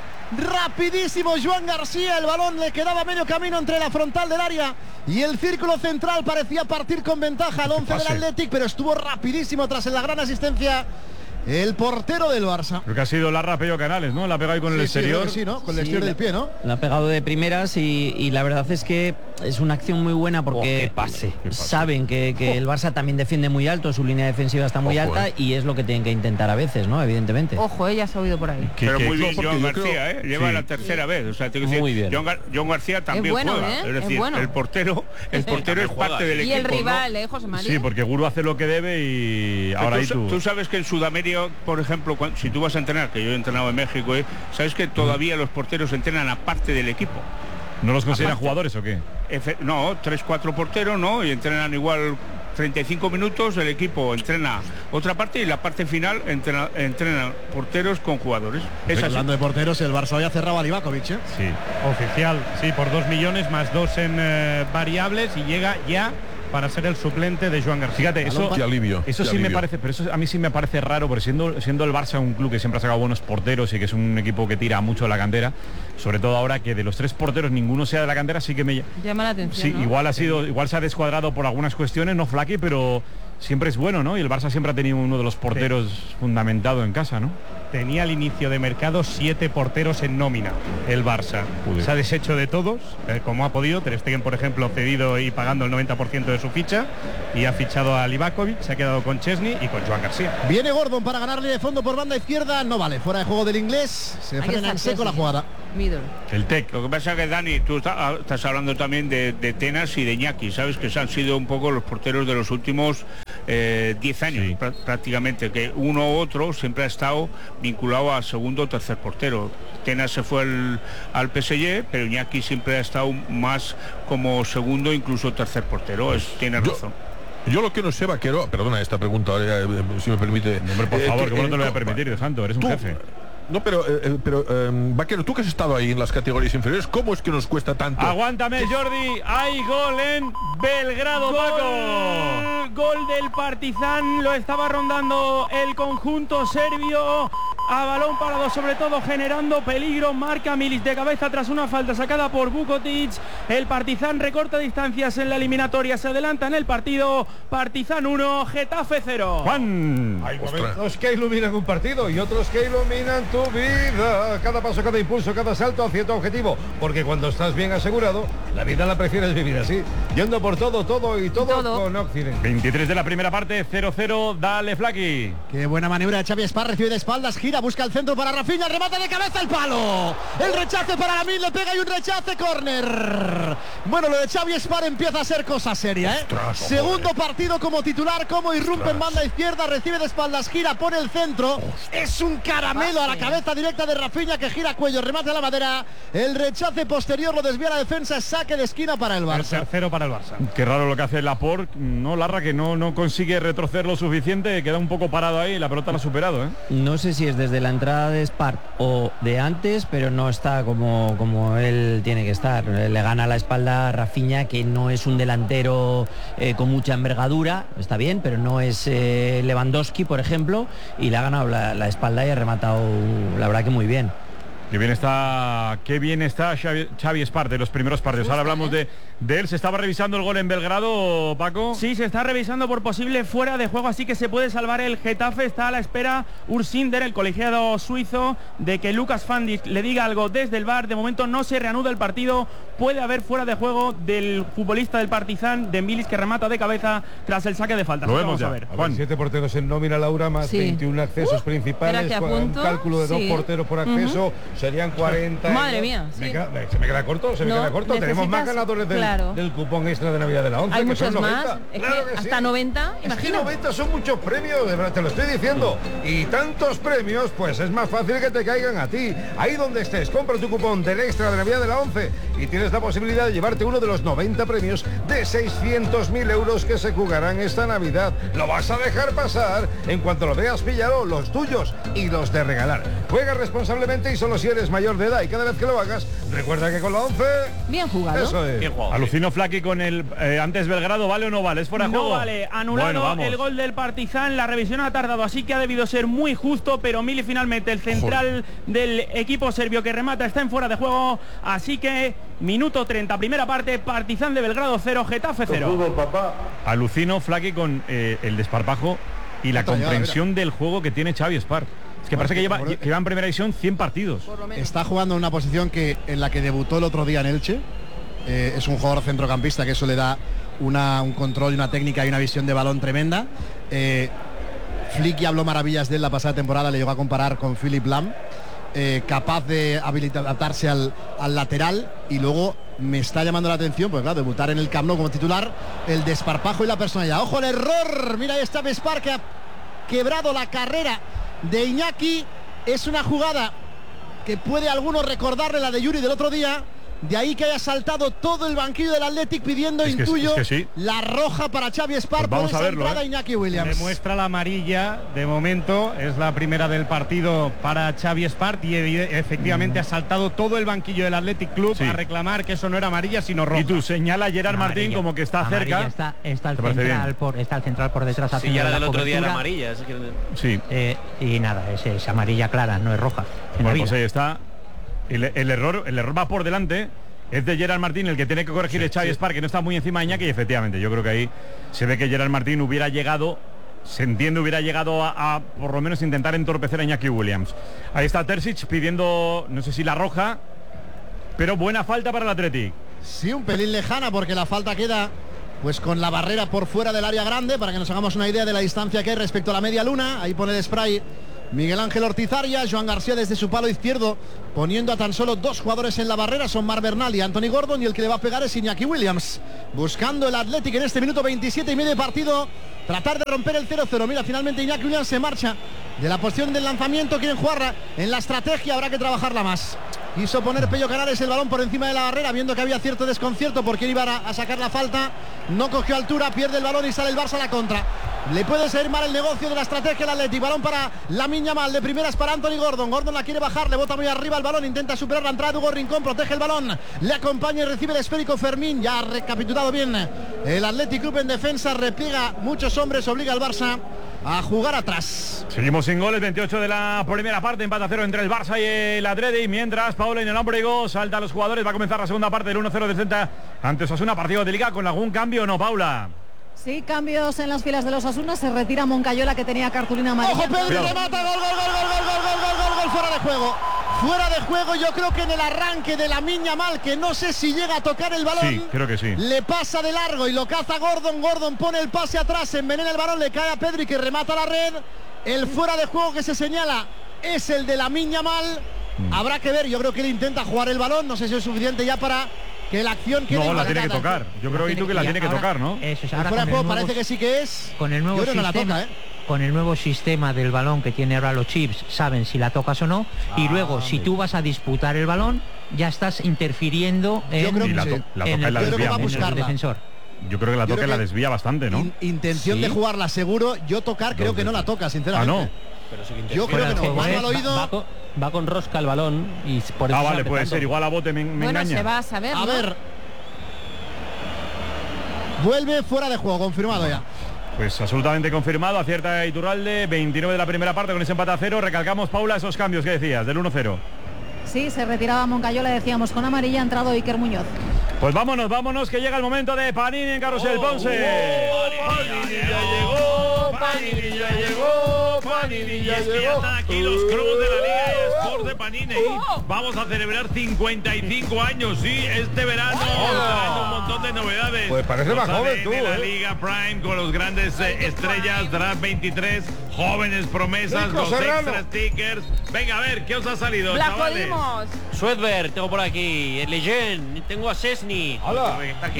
Joan García, el balón le quedaba medio camino entre la frontal del área y el círculo central, parecía partir con ventaja al 11 del Athletic, pero estuvo rapidísimo tras la gran asistencia el portero del Barça. Creo que ha sido Larra Pello Canales, ¿no? La ha pegado ahí con el exterior. Sí, ¿no? Con el exterior del pie, ¿no? La ha pegado de primeras, y la verdad es que es una acción muy buena porque saben que el Barça también defiende muy alto, su línea defensiva está muy alta, y es lo que tienen que intentar a veces, ¿no? Evidentemente. Ojo, ya se ha oído por ahí. Pero muy bien Joan García, lleva la tercera vez. O sea, tengo que decir, Joan García también juega. Es decir, el portero es parte del equipo. Y el rival, José María. Sí, porque Guru hace lo que debe, y ahora tú sabes que en Sudamérica, por ejemplo, si tú vas a entrenar, que yo he entrenado en México, sabes que todavía los porteros entrenan aparte del equipo. ¿No los consideran jugadores o qué? No, 3-4 porteros, ¿no? Y entrenan igual 35 minutos, el equipo entrena otra parte, y la parte final entrenan porteros con jugadores. Hablando de porteros, el Barça hoy ha cerrado a Livakovic, Sí. Oficial, sí, por 2 millones más 2 en variables, y llega ya para ser el suplente de Joan García. Fíjate, eso sí me parece, pero eso a mí sí me parece raro, porque siendo el Barça un club que siempre ha sacado buenos porteros y que es un equipo que tira mucho de la cantera, sobre todo ahora que de los 3 porteros ninguno sea de la cantera, sí que me llama la atención. Sí, ¿no? igual se ha descuadrado por algunas cuestiones, no Flaky, pero siempre es bueno, ¿no? Y el Barça siempre ha tenido uno de los porteros fundamentado en casa, ¿no? Tenía al inicio de mercado 7 porteros en nómina el Barça. Se ha deshecho de todos, como ha podido. Ter Stegen, por ejemplo, cedido y pagando el 90% de su ficha, y ha fichado a Livakovic, se ha quedado con Chesney y con Joan García. Viene Gordon para ganarle de fondo por banda izquierda, no vale, fuera de juego del inglés, se frena en seco la jugada. El Tec. Lo que pasa es que, Dani, tú estás hablando también de Tenas y de Iñaki, sabes que han sido un poco los porteros de los últimos 10 años, prácticamente, que uno u otro siempre ha estado vinculado al segundo o tercer portero. Tenas se fue al PSG, pero Iñaki siempre ha estado más como segundo, incluso tercer portero. Tienes razón. Yo lo que no sé, Vaquero, perdona esta pregunta, si me permite. Hombre, por favor, que no te lo voy a permitir, de santo, eres un jefe. No, pero Vaquero, tú que has estado ahí en las categorías inferiores, ¿cómo es que nos cuesta tanto? Aguántame, Jordi, hay gol en Belgrado, Paco. Gol del Partizan, lo estaba rondando el conjunto serbio. a balón parado, sobre todo generando peligro. Marca Milic de cabeza tras una falta sacada por Vukotic. El Partizan recorta distancias en la eliminatoria, se adelanta en el partido. Partizan 1, Getafe 0. Juan. Hay momentos que iluminan un partido y otros que iluminan tu vida. Cada paso, cada impulso, cada salto hacia tu objetivo. Porque cuando estás bien asegurado, la vida la prefieres vivir así, yendo por todo con Occident. 23 de la primera parte, 0-0. Dale, Flaki. Qué buena maniobra de Xavi Espar, recibe de espaldas, gira, busca el centro para Rafinha, remata de cabeza el palo. El rechace para Lamin, le pega y un rechace, córner. Bueno, lo de Xavi Espar empieza a ser cosa seria, ¿eh? Segundo partido como titular, como irrumpe en banda izquierda, recibe de espaldas, gira, pone el centro. Es un caramelo a la cabeza directa de Rafinha que gira cuello, remate a la madera. El rechace posterior lo desvía la defensa, saque de esquina para el Barça. El tercero para el Barça. Qué raro lo que hace Laporte, no, Larra, que no consigue retroceder lo suficiente, queda un poco parado ahí, la pelota la ha superado, ¿eh? No sé si es desde la entrada de Espart o de antes, pero no está como él tiene que estar. Le gana la espalda a Rafinha, que no es un delantero con mucha envergadura, está bien, pero no es Lewandowski, por ejemplo, y le ha ganado la espalda y ha rematado, la verdad que muy bien. Qué bien está Xavi Espar de los primeros partidos. Ahora hablamos de él. ¿Se estaba revisando el gol en Belgrado, Paco? Sí, se está revisando por posible fuera de juego, así que se puede salvar el Getafe. Está a la espera Ursinder, el colegiado suizo, de que Lucas Fandic le diga algo desde el VAR. De momento no se reanuda el partido. Puede haber fuera de juego del futbolista del Partizan, de Milic, que remata de cabeza tras el saque de falta. Lo vemos ya. A ver, 7 porteros en nómina, Laura, más 21 accesos principales, un cálculo de 2 porteros por acceso, serían 40. Madre mía. Se me queda corto, Tenemos más ganadores del cupón extra de Navidad de la 11. Hay que muchos son 90. más. Claro que hasta sí. 90, es imagino. que 90 son muchos premios, de verdad, te lo estoy diciendo. Y tantos premios, pues es más fácil que te caigan a ti. Ahí donde estés, compra tu cupón del extra de Navidad de la 11 y tienes la posibilidad de llevarte uno de los 90 premios de 600.000 euros que se jugarán esta Navidad. Lo vas a dejar pasar. En cuanto lo veas, píllalo, los tuyos y los de regalar. Juega responsablemente y solo si eres mayor de edad, y cada vez que lo hagas, recuerda que con la 11... Bien jugado. Eso es. Alucino Flaki con el antes Belgrado, ¿vale o no vale? ¿Es fuera de juego? No vale, anulado el gol del Partizan. La revisión ha tardado, así que ha debido ser muy justo, pero Mili finalmente, el central del equipo serbio que remata, está en fuera de juego. Así que minuto 30, primera parte, Partizan de Belgrado 0, Getafe 0. Alucino Flaki con el desparpajo y la comprensión del juego que tiene Xavi Espar. Es que parece que lleva en primera división 100 partidos. Está jugando en una posición en la que debutó el otro día en Elche. Es un jugador centrocampista, que eso le da un control y una técnica y una visión de balón tremenda. Flicky habló maravillas de él la pasada temporada, le llegó a comparar con Philipp Lahm, capaz de adaptarse al lateral. Y luego me está llamando la atención, pues claro, debutar en el Camp Nou como titular, el desparpajo y la personalidad. ¡Ojo el error! Mira, ahí está Vespar, que ha quebrado la carrera de Iñaki. Es una jugada que puede algunos recordarle la de Yuri del otro día. De ahí que haya saltado todo el banquillo del Athletic pidiendo, intuyo, sí, la roja para Xavi Espar, pues por esa entrada Iñaki Williams. Demuestra la amarilla, de momento, es la primera del partido para Xavi Espart, y efectivamente ha saltado todo el banquillo del Athletic Club a reclamar que eso no era amarilla sino roja. Y tú señala a Gerard Martín como que está amarilla, cerca. Está el central por detrás. Sí, ya la del otro día era amarilla. Sí. Y nada, es amarilla clara, no es roja. Bueno, pues ahí está. El error va por delante. Es de Gerard Martín el que tiene que corregir el Xavi Espar, que no está muy encima de Iñaki, y efectivamente yo creo que ahí se ve que Gerard Martín hubiera llegado a por lo menos intentar entorpecer a Iñaki Williams. Ahí está Terzic pidiendo, no sé si la roja, pero buena falta para el Athletic. Sí, un pelín lejana, porque la falta queda pues con la barrera por fuera del área grande, para que nos hagamos una idea de la distancia que hay respecto a la media luna. Ahí pone el spray Miguel Ángel Ortiz Arias. Joan García desde su palo izquierdo, poniendo a tan solo 2 jugadores en la barrera, son Marc Bernal y Anthony Gordon, y el que le va a pegar es Iñaki Williams. Buscando el Athletic en este minuto 27 y medio de partido, tratar de romper el 0-0. Mira, finalmente Iñaki Williams se marcha de la posición del lanzamiento. Quieren jugarla en la estrategia, habrá que trabajarla más. Quiso poner Pello Canales el balón por encima de la barrera, viendo que había cierto desconcierto porque iba a sacar la falta. No cogió altura, pierde el balón y sale el Barça a la contra. Le puede salir mal el negocio de la estrategia del Athletic. Balón para Lamine Yamal, de primeras para Anthony Gordon. Gordon la quiere bajar, le bota muy arriba el balón, intenta superar la entrada de Hugo Rincón, protege el balón, le acompaña y recibe el esférico Fermín. Ya ha recapitulado bien el Athletic Club en defensa, repliega muchos hombres, obliga al Barça a jugar atrás. Seguimos sin goles, 28 de la primera parte, empate a 0 entre el Barça y el Atleti, mientras Paula y el Ombrigo salta a los jugadores, va a comenzar la segunda parte del 1-0 del Celta ante Osasuna, partido de liga con algún cambio, ¿no, Paula? Sí, cambios en las filas de los Osasuna, se retira Moncayola que tenía cartulina amarilla. ¡Ojo, Pedri, remata, gol, fuera de juego! Fuera de juego, yo creo que en el arranque de Lamine Yamal, que no sé si llega a tocar el balón. Sí, creo que sí. Le pasa de largo y lo caza Gordon pone el pase atrás, envenena el balón, le cae a Pedri que remata la red. El fuera de juego que se señala es el de Lamine Yamal. Habrá que ver, yo creo que él intenta jugar el balón, no sé si es suficiente ya para que la acción quede. No, la tiene que tocar. Yo creo que la tiene que tocar, ¿no? Eso es, ahora fuera de juego parece que sí que es. Con el nuevo yo creo sistema, que no la toca, con el nuevo sistema del balón que tiene ahora los chips, saben si la tocas o no. Y luego, si tú vas a disputar el balón, ya estás interfiriendo en, yo creo que en el defensor. Yo creo que la toca y la desvía bastante, ¿no? Intención de jugarla seguro. Yo tocar creo que no la toca, sinceramente. Ah, no. Pero sí que yo creo que no. Mano al oído. Va con rosca el balón y por eso vale, puede ser. Igual a bote me engaña. Se va a saber, a ¿no? ver. Vuelve fuera de juego, confirmado ya. Pues absolutamente confirmado, acierta Iturralde, 29 de la primera parte con ese empate a 0. Recalcamos, Paula, esos cambios que decías, del 1-0. Sí, se retiraba Moncayola, decíamos, con amarilla, ha entrado Iker Muñoz. Pues vámonos, que llega el momento de Panini en Carrusel Ponce. Panini ya llegó, Panini ya llegó, Panini ya llegó. Ya están aquí los cromos de la Liga eSports de Panini. Vamos a celebrar 55 años, sí, este verano, trayendo un montón de novedades. Pues parece más joven tú, la Liga Prime con los grandes estrellas, Draft 23, jóvenes promesas, los extra stickers. Venga, a ver, ¿qué os ha salido, chavales? Swedberg, tengo por aquí, el Legend, tengo a Cessny. ¡Hala!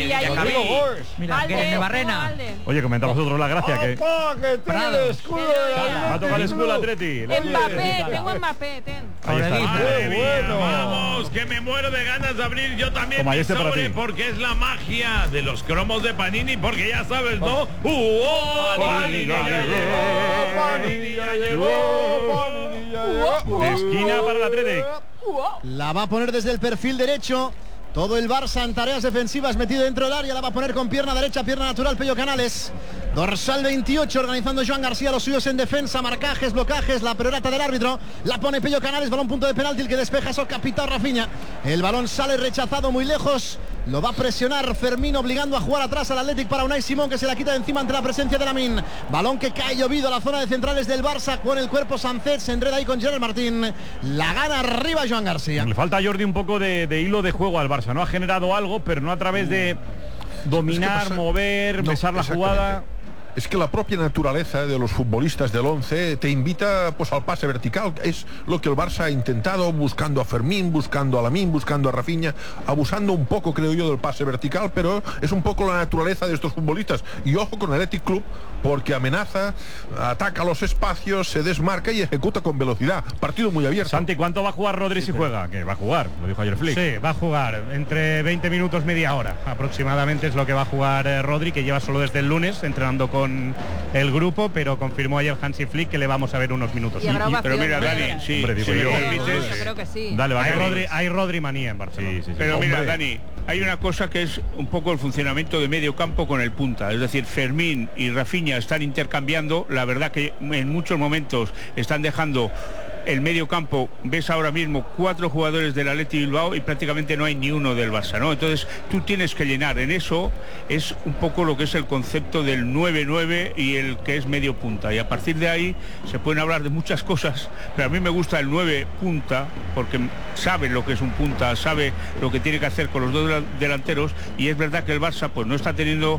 Mira, que de Barrena. Oye, comentamos vosotros la gracia que tiene el escudo de la va a tocar el escudo Atleti. Mbappé, tengo Mbappé, ten. Ahí está. Madre mía, vamos, que me muero de ganas de abrir yo también mi sobre, porque es la magia de los cromos de Panini, porque ya sabes, ¿no? Panini ya llegó, Panini ya llegó, Panini ya llegó. Esquina para el Atleti. La va a poner desde el perfil derecho. Todo el Barça en tareas defensivas metido dentro del área. La va a poner con pierna derecha, pierna natural, Pello Canales. Dorsal 28 organizando Joan García, los suyos en defensa, marcajes, blocajes, la perorata del árbitro. La pone Pello Canales, balón punto de penalti, el que despeja es el capitán Rafinha. El balón sale rechazado muy lejos. Lo va a presionar Fermín, obligando a jugar atrás al Athletic para Unai Simón, que se la quita de encima ante la presencia de Lamine. Balón que cae llovido a la zona de centrales del Barça, con el cuerpo Sancet, se enreda ahí con Gerard Martín. La gana arriba Joan García. Le falta a Jordi un poco de hilo de juego al Barça, ¿no? Ha generado algo, pero no a través de dominar, mover, besar la jugada. Es que la propia naturaleza de los futbolistas del 11 te invita pues al pase vertical. Es lo que el Barça ha intentado, buscando a Fermín, buscando a Lamine, buscando a Rafinha, abusando un poco, creo yo, del pase vertical, pero es un poco la naturaleza de estos futbolistas. Y ojo con el Athletic Club, porque amenaza, ataca los espacios, se desmarca y ejecuta con velocidad. Partido muy abierto. Santi, ¿cuánto va a jugar Rodri si juega? Que va a jugar, lo dijo ayer Flick. Sí, va a jugar entre 20 minutos, media hora aproximadamente es lo que va a jugar Rodri, que lleva solo desde el lunes entrenando con el grupo, pero confirmó ayer Hansi Flick que le vamos a ver unos minutos. Pero mira, Dani, sí, hombre, digo yo creo que sí. Dale, hay Rodri manía en Barcelona. Sí. Pero mira, Dani, hay una cosa que es un poco el funcionamiento de medio campo con el punta, es decir, Fermín y Rafinha están intercambiando, la verdad que en muchos momentos están dejando el medio campo, ves ahora mismo 4 jugadores del Athletic Bilbao y prácticamente no hay ni uno del Barça, ¿no? Entonces tú tienes que llenar, en eso es un poco lo que es el concepto del 9-9 y el que es medio punta, y a partir de ahí se pueden hablar de muchas cosas, pero a mí me gusta el 9 punta porque sabe lo que es un punta, sabe lo que tiene que hacer con los dos delanteros, y es verdad que el Barça pues no está teniendo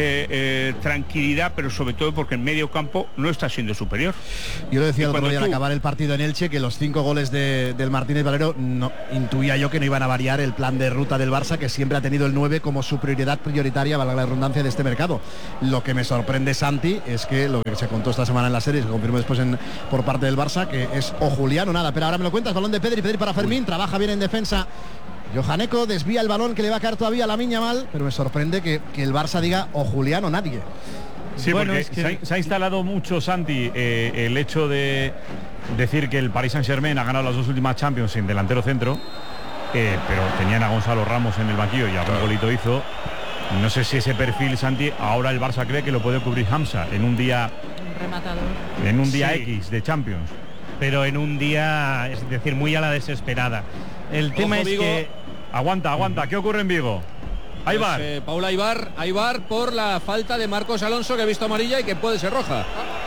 tranquilidad, pero sobre todo porque en medio campo no está siendo superior. Yo lo decía el otro día al acabar el partido en Elche, que los 5 goles del Martínez Valero, no, intuía yo que no iban a variar el plan de ruta del Barça, que siempre ha tenido el 9 como su prioridad prioritaria, valga la redundancia, de este mercado. Lo que me sorprende, Santi, es que lo que se contó esta semana en la serie, se confirmó después por parte del Barça, que es o Julián o nada. Pero ahora me lo cuentas, balón de Pedri para Fermín, trabaja bien en defensa Johaneco, desvía el balón que le va a caer todavía a Lamine Yamal, pero me sorprende que el Barça diga o Julián o nadie. Sí, bueno, porque es que se ha instalado mucho, Santi, el hecho de decir que el Paris Saint-Germain ha ganado las 2 últimas Champions sin delantero centro, pero tenían a Gonzalo Ramos en el banquillo y algún golito hizo. No sé si ese perfil, Santi, ahora el Barça cree que lo puede cubrir Hamza en un día rematador. En un día Sí. X de Champions. Pero en un día, es decir, muy a la desesperada. El tema Ojo, es Vigo. que... Aguanta. ¿Qué ocurre en Vigo? Hay Pues, VAR. Paula, hay VAR por la falta de Marcos Alonso, que ha visto amarilla y que puede ser roja.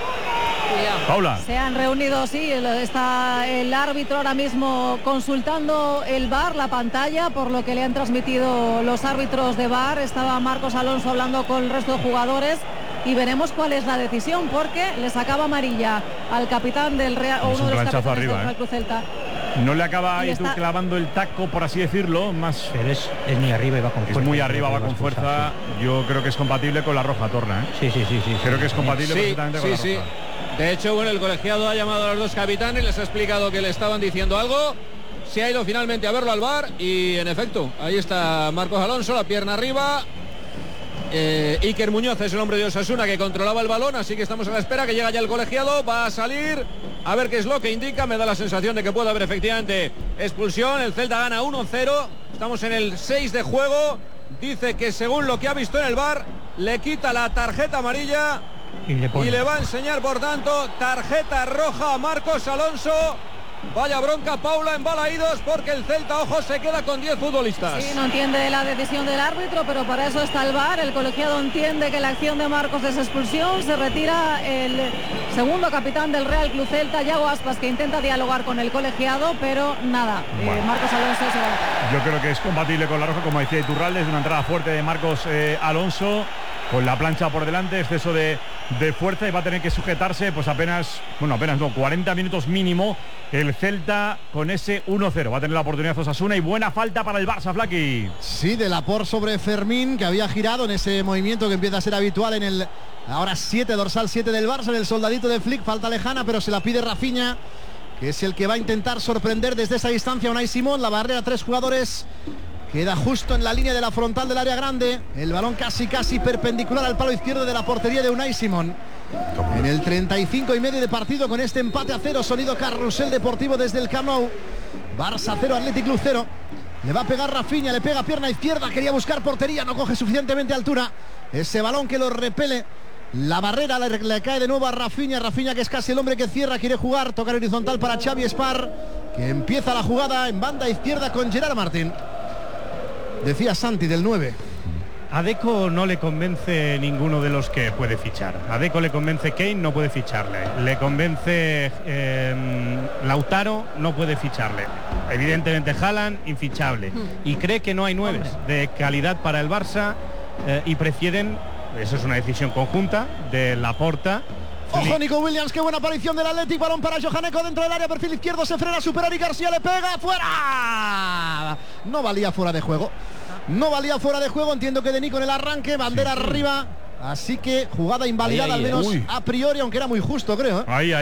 Paula. Se han reunido, sí, está el árbitro ahora mismo consultando el VAR, la pantalla, por lo que le han transmitido los árbitros de VAR. Estaba Marcos Alonso hablando con el resto de jugadores y veremos cuál es la decisión, porque le sacaba amarilla al capitán del Real, o Es uno un de los planchazo capitanes arriba, del Real Cruz Celta. No le acaba Y está- clavando el taco, por así decirlo, más. Pero es muy arriba y va con fuerza. Es muy arriba, va con fuerza. Yo creo que es compatible con la roja, Torna. Sí. Creo que es compatible Sí, perfectamente con la roja. De hecho, bueno, el colegiado ha llamado a los dos capitanes, les ha explicado que le estaban diciendo algo. Se ha ido finalmente a verlo al VAR y en efecto, ahí está Marcos Alonso, la pierna arriba. Iker Muñoz es el hombre de Osasuna que controlaba el balón, así que estamos a la espera que llega ya el colegiado, va a salir a ver qué es lo que indica. Me da la sensación de que puede haber efectivamente expulsión. El Celta gana 1-0, estamos en el 6 de juego. Dice que según lo que ha visto en el VAR, le quita la tarjeta amarilla y le va a enseñar, por tanto, tarjeta roja a Marcos Alonso. Vaya bronca, Paula, en Balaídos, porque el Celta, ojo, se queda con 10 futbolistas. Sí, no entiende la decisión del árbitro, pero para eso está el VAR. El colegiado entiende que la acción de Marcos es expulsión. Se retira el segundo capitán del Real Club Celta, Yago Aspas, que intenta dialogar con el colegiado, pero nada. Marcos Alonso se va. Yo creo que es compatible con la roja, como decía Iturralde, es una entrada fuerte de Marcos Alonso, con la plancha por delante, exceso de fuerza, y va a tener que sujetarse pues apenas 40 minutos mínimo el Celta con ese 1-0. Va a tener la oportunidad Osasuna y buena falta para el Barça, Flaqui. Sí, de Laporte sobre Fermín, que había girado en ese movimiento que empieza a ser habitual en el ahora 7, dorsal 7 del Barça, en el soldadito de Flick. Falta lejana, pero se la pide Rafinha, que es el que va a intentar sorprender desde esa distancia a Unai Simón. La barrera, 3 jugadores. Queda justo en la línea de la frontal del área grande. El balón casi perpendicular al palo izquierdo de la portería de Unai Simón. En el 35,5 de partido, con este empate a 0. Sonido carrusel deportivo desde el Camp Nou. Barça 0, Athletic Club 0. Le va a pegar Rafinha, le pega pierna izquierda. Quería buscar portería, no coge suficientemente altura. Ese balón que lo repele. La barrera le cae de nuevo a Rafinha. Rafinha, que es casi el hombre que cierra, quiere jugar. Toca el horizontal para Xavi Espar, que empieza la jugada en banda izquierda con Gerard Martín. Decía Santi del 9. A Deco no le convence ninguno de los que puede fichar. A Deco le convence Kane, no puede ficharle. Le convence Lautaro, no puede ficharle. Evidentemente Haaland, infichable. Y cree que no hay 9 de calidad para el Barça y prefieren, eso es una decisión conjunta de Laporta. Ojo, Nico Williams, qué buena aparición del Athletic. Balón para Johaneco dentro del área, perfil izquierdo, se frena, supera y García le pega, fuera. No valía fuera de juego. No valía fuera de juego, entiendo que de Nico en el arranque, bandera arriba. Así que jugada invalidada, al menos a priori, aunque era muy justo, creo.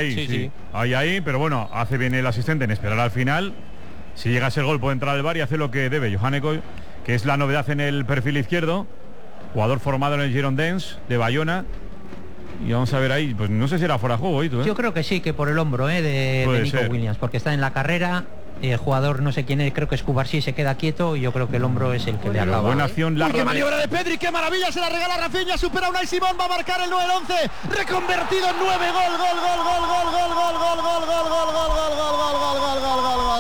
Ahí, pero bueno, hace bien el asistente en esperar al final. Si llegase el gol puede entrar al VAR y hace lo que debe. Johaneco, que es la novedad en el perfil izquierdo, jugador formado en el Girondins de Bayona. Y vamos a ver ahí, pues no sé si era fuera de juego. Yo creo que sí, que por el hombro de Nico Williams, porque está en la carrera. El jugador, no sé quién es, creo que es Cubarsí, se queda quieto y yo creo que el hombro es el que le acaba. Buena acción, Uy, qué maniobra de Pedri, qué maravilla, se la regala Rafinha, supera a Unai Simón, va a marcar el 9-11, reconvertido en 9, gol, gol, gol, gol, gol, gol, gol, gol, gol, gol, gol, gol, gol, gol, gol, gol, gol,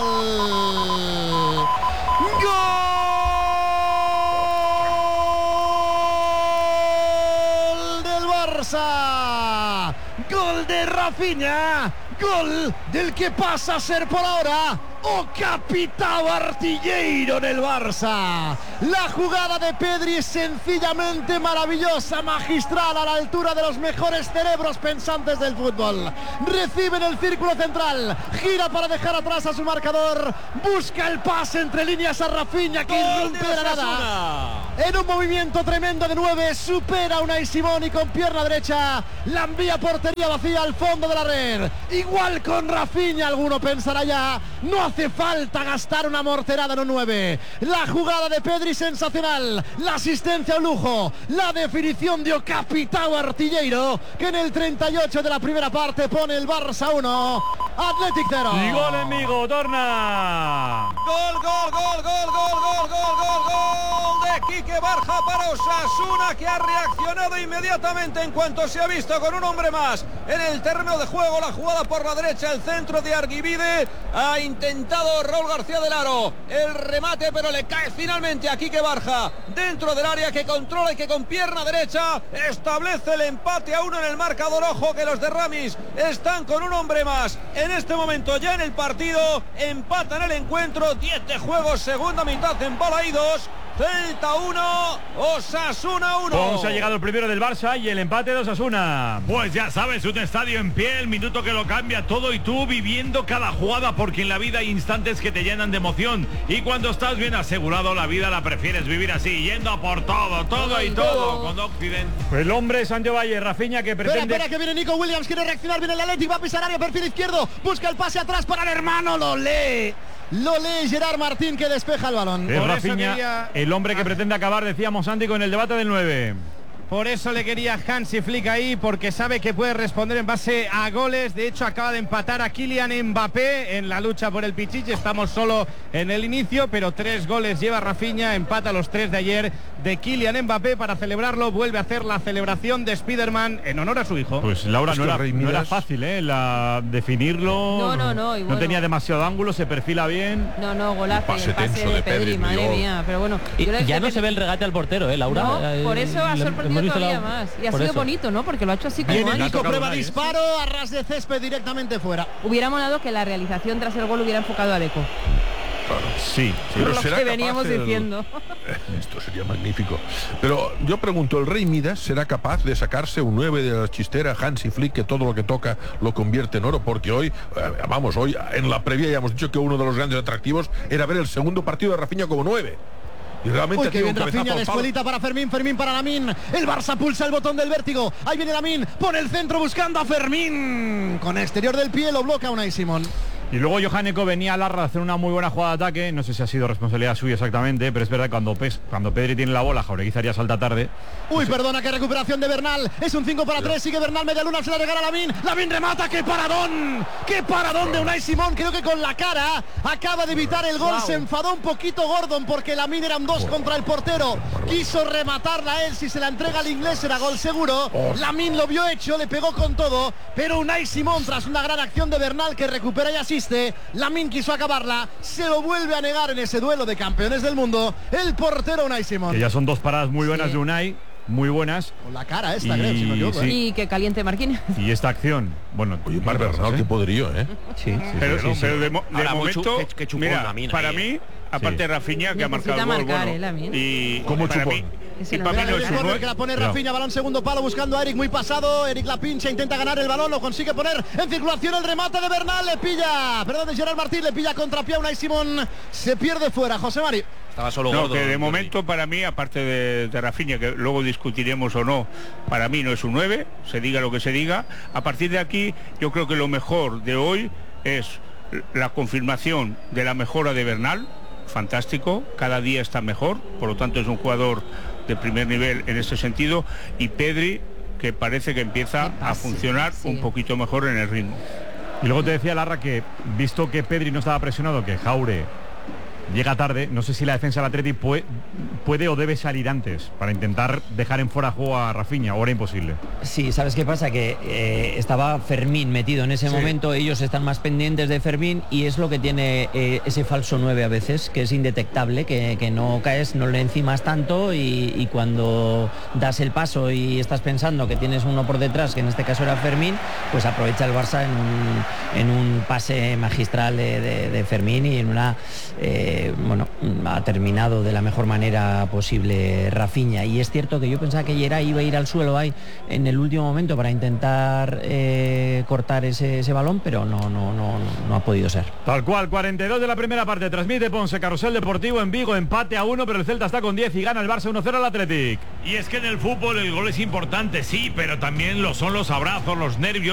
gol del Barça, gol de Rafinha, gol del que pasa a ser por ahora o capitão artilleiro del Barça. La jugada de Pedri es sencillamente maravillosa, magistral, a la altura de los mejores cerebros pensantes del fútbol. Recibe en el círculo central, gira para dejar atrás a su marcador, busca el pase entre líneas a Rafinha, que irrumpe de la nada. En un movimiento tremendo de 9, supera a Unai Simón y con pierna derecha la envía portería vacía al fondo de la red. Igual con Rafinha, alguno pensará ya, no hace falta gastar una morterada en un 9. La jugada de Pedri sensacional, la asistencia un lujo, la definición de capitão artilleiro, que en el 38 de la primera parte pone el Barça 1, Athletic 0. Y gol en Vigo, Torna. Gol, gol, gol, gol, gol, gol, gol, gol, gol de Quique Barja para Osasuna, que ha reaccionado inmediatamente en cuanto se ha visto con un hombre más en el terreno de juego. La jugada por la derecha, el centro de Arguibide, ha intentado Raúl García del Aro el remate, pero le cae finalmente a Quique Barja dentro del área, que controla y que con pierna derecha establece el empate a 1 en el marcador. Ojo que los de Ramis están con un hombre más en este momento ya en el partido, empatan el encuentro, 10 de juego, segunda mitad en bola y 2. Celta 1, Osasuna 1. Ponce ha llegado el primero del Barça y el empate de Osasuna. Pues ya sabes, un estadio en pie, el minuto que lo cambia todo y tú viviendo cada jugada, porque en la vida hay instantes que te llenan de emoción y cuando estás bien asegurado la vida la prefieres vivir así, yendo a por todo con Occident. El hombre Sancho Valle, Rafinha, que pretende... Espera, que viene Nico Williams, quiere reaccionar, viene el Athletic, va a pisar área, perfil izquierdo, busca el pase atrás para el hermano, lo lee Gerard Martín, que despeja el balón. Es Rafinha, el hombre que pretende acabar, decíamos Santi, con el debate del 9. Por eso le quería Hansi Flick ahí, porque sabe que puede responder en base a goles. De hecho, acaba de empatar a Kylian Mbappé en la lucha por el Pichichi. Estamos solo en el inicio, pero 3 goles lleva Rafinha, empata los 3 de ayer de Kylian Mbappé. Para celebrarlo, vuelve a hacer la celebración de Spiderman en honor a su hijo. Pues Laura, no era fácil, definirlo. No, no tenía demasiado ángulo, se perfila bien. No, golazo. El pase de Pedri, madre mía. Pero bueno, ya no se ve el regate al portero, Laura. No, por eso ha sorprendido todavía más. Y ha sido bonito, ¿no? Porque lo ha hecho así como Viene Nico, prueba disparo, a ras de césped directamente fuera. Hubiera molado que la realización tras el gol hubiera enfocado a Deco. Claro. Sí, pero lo que veníamos diciendo. Esto sería magnífico. Pero yo pregunto, ¿el Rey Midas será capaz de sacarse un 9 de la chistera Hansi Flick, que todo lo que toca lo convierte en oro? Porque hoy en la previa ya hemos dicho que uno de los grandes atractivos era ver el segundo partido de Rafinha como 9. Y realmente que bien Rafinha, de escuelita para Fermín para Lamín. El Barça pulsa el botón del vértigo. Ahí viene Lamín, pone el centro buscando a Fermín. Con exterior del pie lo bloquea Unai Simón. Y luego Johaneko venía a Larra a hacer una muy buena jugada de ataque. No sé si ha sido responsabilidad suya exactamente, pero es verdad que cuando Pedri tiene la bola, Jaureguizar ya salta tarde. Uy, perdona, qué recuperación de Bernal. Es un 5 para 3, sigue Bernal, media luna, se la regala Lamín. Lamín remata, ¡qué paradón! ¡Qué paradón de Unai Simón! Creo que con la cara acaba de evitar el gol. Se enfadó un poquito Gordon porque Lamín era un 2 contra el portero. Quiso rematarla a él, si se la entrega al inglés era gol seguro. Lamín lo vio hecho, le pegó con todo, pero Unai Simón, tras una gran acción de Bernal que recupera y asiste, Lamín quiso acabarla, se lo vuelve a negar en ese duelo de campeones del mundo el portero Unai Simón. Que ya son 2 paradas muy buenas de Unai, muy buenas. Con la cara esta, creo, si no equivoco, sí. Y que caliente Marquinhos. Y esta acción, bueno, oye, Bernal, qué poderío, Sí. Pero de momento, mira, para mí, aparte de Rafinha, que ha marcado el gol, y como chupón. Y para mí no es un 9. Que la pone Rafinha, balón segundo palo buscando a Eric, muy pasado. Eric la pincha, intenta ganar el balón, lo consigue poner en circulación. El remate de Bernal, de Gerard Martín, le pilla contrapié a Unai Simón, se pierde fuera. José Mari. Estaba solo gordo, que de momento para mí, aparte de Rafinha, que luego discutiremos o no, para mí no es un 9, se diga lo que se diga. A partir de aquí, yo creo que lo mejor de hoy es la confirmación de la mejora de Bernal, fantástico, cada día está mejor, por lo tanto es un jugador de primer nivel en ese sentido, y Pedri, que parece que empieza a funcionar un poquito mejor en el ritmo. Y luego te decía Larra que, visto que Pedri no estaba presionado, que Jaure llega tarde, no sé si la defensa del Atleti puede o debe salir antes para intentar dejar en fuera de juego a Rafinha, o era imposible. Sí, ¿sabes qué pasa? Que estaba Fermín metido en ese momento, ellos están más pendientes de Fermín y es lo que tiene ese falso 9 a veces, que es indetectable, que no caes, no le encimas tanto y cuando das el paso y estás pensando que tienes uno por detrás, que en este caso era Fermín, pues aprovecha el Barça en un pase magistral de Fermín y en una... ha terminado de la mejor manera posible Rafinha, y es cierto que yo pensaba que Geray iba a ir al suelo ahí en el último momento para intentar cortar ese balón, pero no ha podido ser. Tal cual, 42 de la primera parte, transmite Ponce, Carrusel Deportivo en Vigo, empate a 1, pero el Celta está con 10 y gana el Barça 1-0 al Athletic. Y es que en el fútbol el gol es importante, sí, pero también lo son los abrazos, los nervios